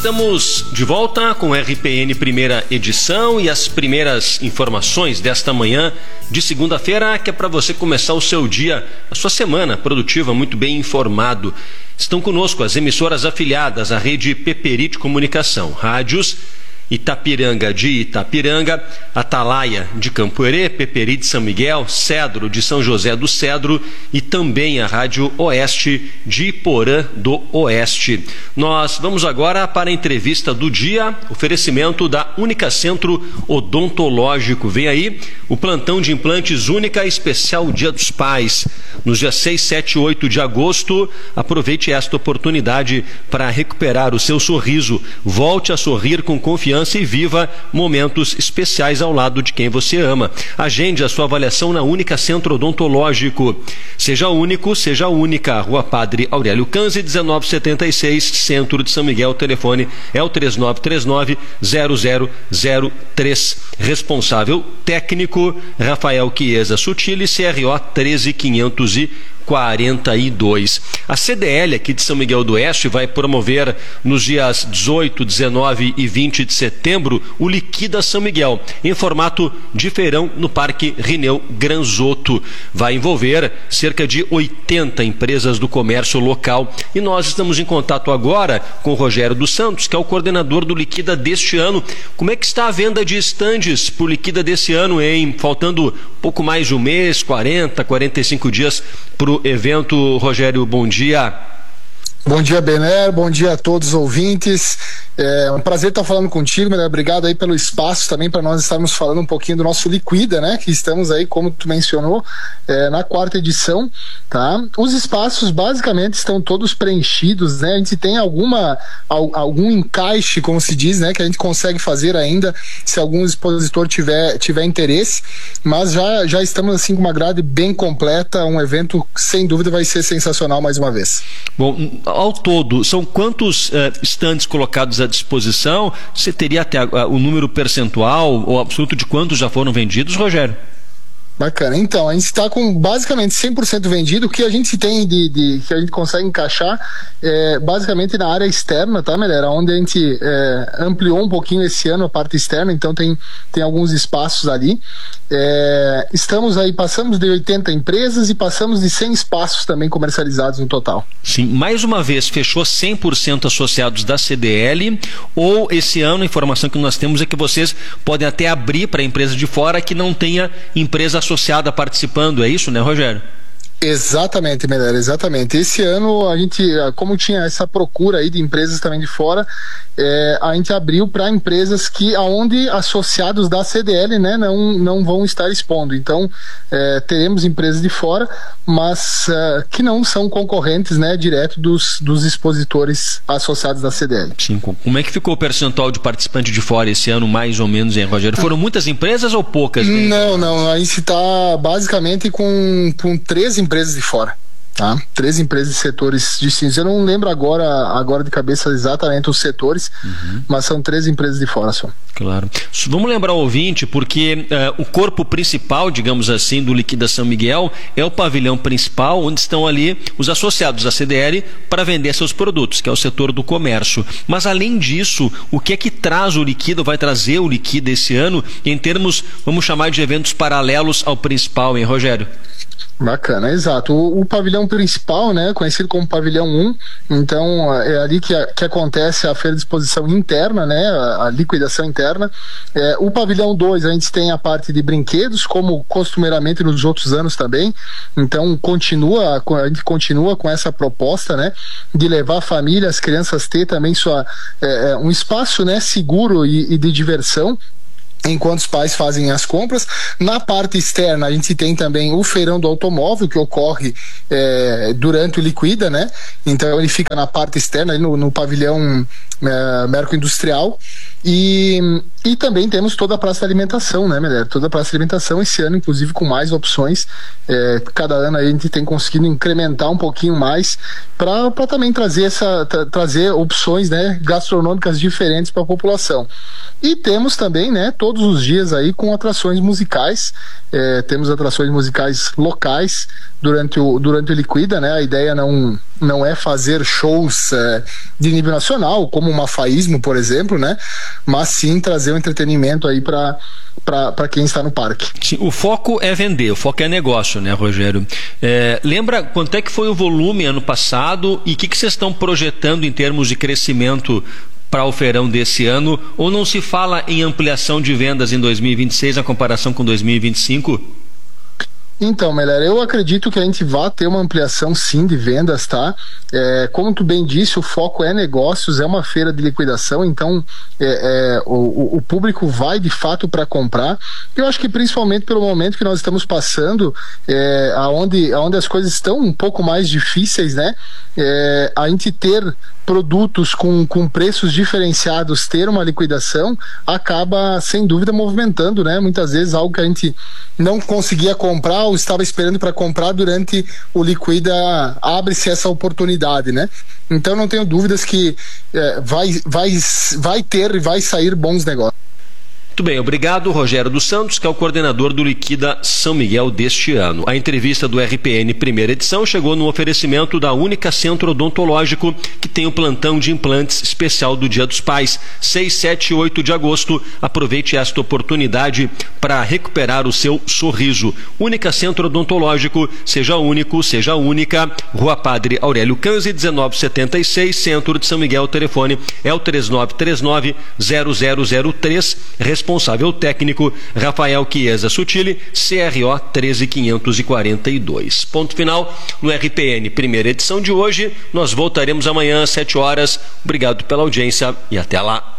Estamos de volta com o RPN primeira edição e as primeiras informações desta manhã de segunda-feira, que é para você começar o seu dia, a sua semana produtiva, muito bem informado. Estão conosco as emissoras afiliadas à rede Peperi de Comunicação, rádios Itapiranga de Itapiranga, Atalaia de Campoerê, Peperi de São Miguel, Cedro de São José do Cedro e também a Rádio Oeste de Iporã do Oeste. Nós vamos agora para a entrevista do dia, oferecimento da Única Centro Odontológico. Vem aí o plantão de implantes Única especial Dia dos Pais. Nos dias 6, 7 e 8 de agosto, aproveite esta oportunidade para recuperar o seu sorriso. Volte a sorrir com confiança e viva momentos especiais ao lado de quem você ama. Agende a sua avaliação na Única Centro Odontológico. Seja único, seja única. Rua Padre Aurélio Canzi, 1976, Centro de São Miguel. O telefone é o 3939-0003. Responsável técnico, Rafael Chiesa Sutili, CRO 13542. A CDL aqui de São Miguel do Oeste vai promover nos dias 18, 19 e 20 de setembro o Liquida São Miguel, em formato de feirão no Parque Rineu Granzotto. Vai envolver cerca de 80 empresas do comércio local. E nós estamos em contato agora com o Rogério dos Santos, que é o coordenador do Liquida deste ano. Como é que está a venda de estandes para o Liquida desse ano, hein? Faltando pouco mais de um mês, 40, 45 dias para o evento. Rogério, bom dia. Bom dia, Bené, bom dia a todos os ouvintes. É um prazer estar falando contigo, Bené. Obrigado aí pelo espaço também para nós estarmos falando um pouquinho do nosso Liquida, né? Que estamos aí, como tu mencionou, na 4ª edição, tá? Os espaços basicamente estão todos preenchidos, né? A gente tem algum encaixe, como se diz, né? Que a gente consegue fazer ainda, se algum expositor tiver interesse, mas já estamos assim com uma grade bem completa. Um evento que sem dúvida vai ser sensacional mais uma vez. Bom, ao todo, são quantos estandes colocados à disposição? Você teria até o número percentual ou absoluto de quantos já foram vendidos, Rogério? Bacana. Então, a gente está com basicamente 100% vendido. O que a gente tem que a gente consegue encaixar basicamente na área externa, tá, Melera? Onde a gente ampliou um pouquinho esse ano a parte externa, então tem alguns espaços ali. Estamos aí, passamos de 80 empresas e passamos de 100 espaços também comercializados no total. Sim, mais uma vez, fechou 100% associados da CDL, ou esse ano a informação que nós temos é que vocês podem até abrir para a empresa de fora que não tenha empresa associada participando, é isso, né, Rogério? Exatamente, Melera, exatamente. Esse ano a gente, como tinha essa procura aí de empresas também de fora, a gente abriu para empresas aonde associados da CDL, né, não vão estar expondo. Então, teremos empresas de fora, mas que não são concorrentes, né, direto dos expositores associados da CDL. Sim. Como é que ficou o percentual de participante de fora esse ano, mais ou menos, hein, Rogério? Foram muitas empresas ou poucas? Né? Não. A gente está basicamente com 3 empresas de fora. Tá? 3 empresas de setores distintos. Eu não lembro agora de cabeça exatamente os setores, mas são 3 empresas de fora só. Claro. Vamos lembrar o ouvinte, porque o corpo principal, digamos assim, do Liquida São Miguel é o pavilhão principal, onde estão ali os associados da CDL para vender seus produtos, que é o setor do comércio. Mas além disso, o que é que traz o Liquida, vai trazer o Liquida esse ano, em termos, vamos chamar de eventos paralelos ao principal, hein, Rogério? Bacana, exato. O pavilhão principal, né, conhecido como pavilhão 1, então é ali que acontece a feira de exposição interna, né, a liquidação interna. O pavilhão 2 a gente tem a parte de brinquedos, como costumeiramente nos outros anos também, então a gente continua com essa proposta, né, de levar a família, as crianças ter também um espaço, né, seguro e de diversão, enquanto os pais fazem as compras. Na parte externa a gente tem também o feirão do automóvel, que ocorre durante o Liquida, né? Então ele fica na parte externa, ali no pavilhão Merco Industrial, e também temos toda a praça de alimentação, né, Melera? Toda a praça de alimentação esse ano, inclusive, com mais opções. Cada ano a gente tem conseguido incrementar um pouquinho mais para também trazer opções, né, gastronômicas diferentes para a população. E temos também, né, todos os dias aí com atrações musicais. Temos atrações musicais locais durante o Liquida, né? A ideia não é fazer shows de nível nacional, como uma Faísmo, por exemplo, né? Mas sim trazer um entretenimento aí para quem está no parque. Sim, o foco é vender, o foco é negócio, né, Rogério? Lembra quanto é que foi o volume ano passado e o que vocês estão projetando em termos de crescimento para o feirão desse ano? Ou não se fala em ampliação de vendas em 2026 na comparação com 2025? Então, Meller, eu acredito que a gente vai ter uma ampliação sim de vendas, tá? Como tu bem disse, o foco é negócios, é uma feira de liquidação, então o público vai de fato para comprar. Eu acho que principalmente pelo momento que nós estamos passando, aonde as coisas estão um pouco mais difíceis, né? A gente ter produtos com preços diferenciados, ter uma liquidação, acaba sem dúvida movimentando, né? Muitas vezes algo que a gente não conseguia comprar ou estava esperando para comprar, durante o Liquida abre-se essa oportunidade, né? Então não tenho dúvidas que vai ter e vai sair bons negócios. Muito bem, obrigado, Rogério dos Santos, que é o coordenador do Liquida São Miguel deste ano. A entrevista do RPN primeira edição chegou no oferecimento da Única Centro Odontológico, que tem o plantão de implantes especial do Dia dos Pais, 6, 7 e 8 de agosto. Aproveite esta oportunidade para recuperar o seu sorriso. Única Centro Odontológico, seja único, seja única. Rua Padre Aurélio Canzi, 1976, Centro de São Miguel. O telefone é o 3939-0003. Responsável técnico, Rafael Chiesa Sutili, CRO 13542. Ponto final no RPN, primeira edição de hoje. Nós voltaremos amanhã às 7 horas. Obrigado pela audiência e até lá.